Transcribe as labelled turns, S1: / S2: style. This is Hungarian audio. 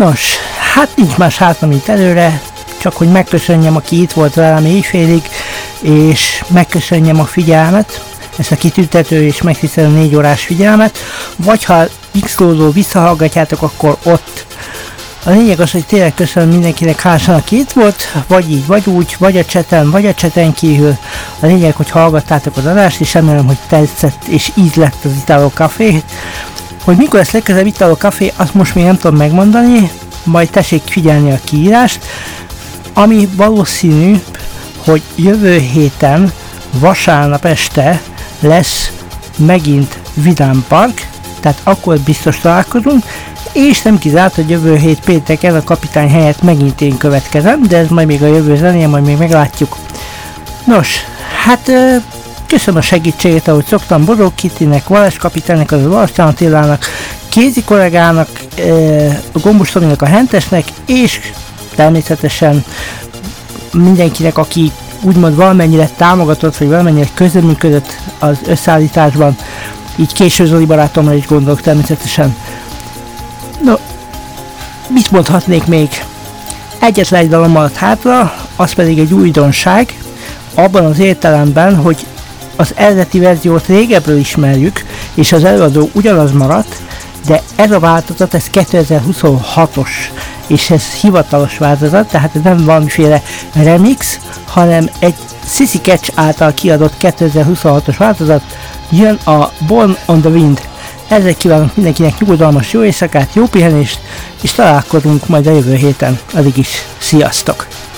S1: Nos, hát nincs más hátra, mint előre, csak hogy megköszönjem, aki itt volt velem éjfélig, és megköszönjem a figyelmet, ezt a kitüntető és megtisztelő 4 órás figyelmet, vagy ha X-Lódról visszahallgatjátok, akkor ott. A lényeg az, hogy tényleg köszönöm mindenkinek hálásan, aki itt volt, vagy így, vagy úgy, vagy a cseten, vagy a cseten kívül. A lényeg, hogy hallgattátok az adást, és remélem, hogy tetszett és íz lett az Italo Café. Hogy mikor lesz legközelebb Italo Café, azt most még nem tudom megmondani, majd tessék figyelni a kiírást, ami valószínű, hogy jövő héten, vasárnap este lesz megint Vidám Park, tehát akkor biztos találkozunk, és nem kizárt, hogy jövő hét pénteken a kapitány helyett megint én következem, de ez majd még a jövő zenéje, majd még meglátjuk. Nos, hát köszönöm a segítséget, ahogy szoktam, Bodó Kittinek, Valás kapitánynak, az Valastán Attilának, Kézi kollégának, Gombus Tominak, a Hentesnek, és természetesen mindenkinek, aki úgymond valamennyire támogatott, vagy valamennyire közreműködött az összeállításban, így Késő Zoli barátomra is gondolok természetesen. No, mit mondhatnék még? Egyetlen egy dalom maradt hátra, az pedig egy újdonság, abban az értelemben, hogy az eredeti verziót régebbről ismerjük, és az előadó ugyanaz maradt, de ez a változat, ez 2026-os, és ez hivatalos változat, tehát ez nem valamiféle remix, hanem egy Sissy Catch által kiadott 2026-os változat, jön a Born on the Wind. Ezzel kívánok mindenkinek nyugodalmas jó éjszakát, jó pihenést, és találkozunk majd a jövő héten. Addig is, sziasztok!